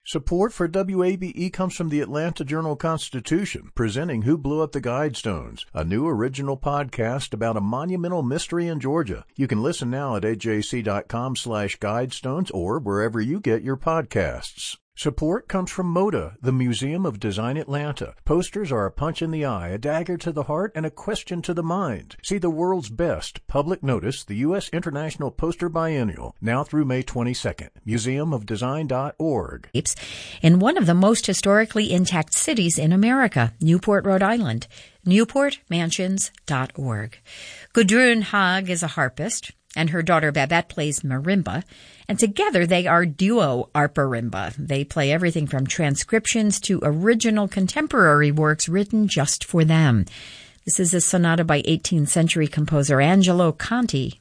Support for WABE comes from the Atlanta Journal-Constitution, presenting Who Blew Up the Guidestones, a new original podcast about a monumental mystery in Georgia. You can listen now at ajc.com/guidestones or wherever you get your podcasts. Support comes from MODA, the Museum of Design Atlanta. Posters are a punch in the eye, a dagger to the heart, and a question to the mind. See the world's best public notice, the U.S. International Poster Biennial, now through May 22nd. museumofdesign.org. In one of the most historically intact cities in America, Newport, Rhode Island. newportmansions.org. Gudrun Haag is a harpist, and her daughter Babette plays marimba, and together they are duo arparimba. They play everything from transcriptions to original contemporary works written just for them. This is a sonata by 18th century composer Angelo Conti.